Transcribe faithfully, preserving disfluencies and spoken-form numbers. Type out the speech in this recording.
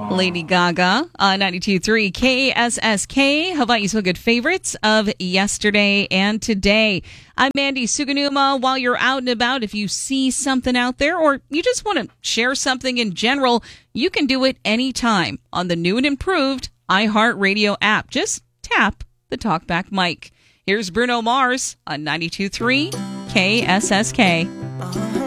Lady Gaga on ninety-two point three K S S K, Hawaii's Feel Good favorites of yesterday and today. I'm Mandy Suganuma. While you're out and about, if you see something out there or you just want to share something in general, you can do it anytime on the new and improved iHeartRadio app. Just tap the TalkBack mic. Here's Bruno Mars on ninety-two point three K S S K.